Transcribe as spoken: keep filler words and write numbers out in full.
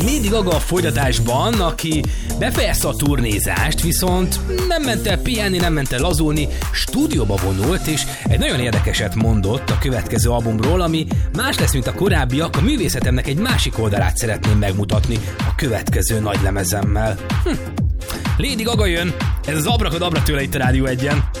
Lady Gaga a folytatásban, aki befejezte a turnézást, viszont nem ment el pihenni, nem ment el lazulni, stúdióba vonult, és egy nagyon érdekeset mondott a következő albumról, ami más lesz, mint a korábbiak, a művészetemnek egy másik oldalát szeretném megmutatni a következő nagy lemezemmel. Hm. Lady Gaga jön, ez az Abrakadabra tőle itt a Rádió egyen.